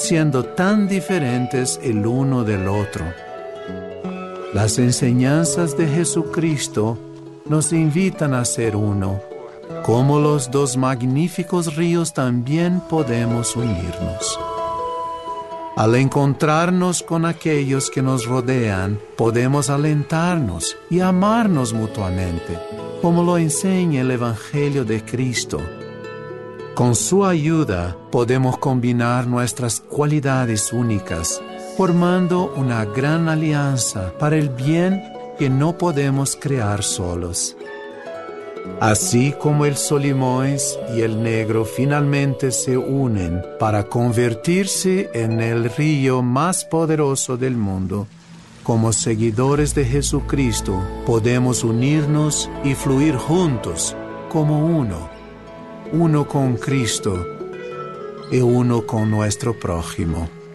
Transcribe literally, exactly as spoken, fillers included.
siendo tan diferentes el uno del otro. Las enseñanzas de Jesucristo nos invitan a ser uno. Como los dos magníficos ríos también podemos unirnos. Al encontrarnos con aquellos que nos rodean, podemos alentarnos y amarnos mutuamente, como lo enseña el Evangelio de Cristo. Con su ayuda podemos combinar nuestras cualidades únicas, formando una gran alianza para el bien que no podemos crear solos. Así como el Solimoes y el Negro finalmente se unen para convertirse en el río más poderoso del mundo, como seguidores de Jesucristo podemos unirnos y fluir juntos como uno, uno con Cristo y uno con nuestro prójimo.